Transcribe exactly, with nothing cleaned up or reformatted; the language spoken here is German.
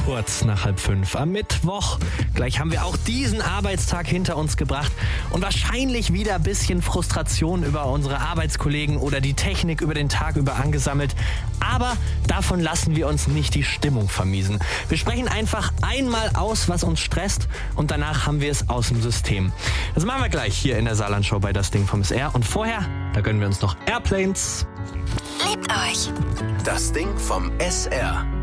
Kurz nach halb fünf am Mittwoch. Gleich haben wir auch diesen Arbeitstag hinter uns gebracht und wahrscheinlich wieder ein bisschen Frustration über unsere Arbeitskollegen oder die Technik über den Tag über angesammelt. Aber davon lassen wir uns nicht die Stimmung vermiesen. Wir sprechen einfach einmal aus, was uns stresst, und danach haben wir es aus dem System. Das machen wir gleich hier in der Saarland-Show bei Das Ding vom S R. Und vorher, da gönnen wir uns noch Airplanes. Liebt euch. Das Ding vom S R.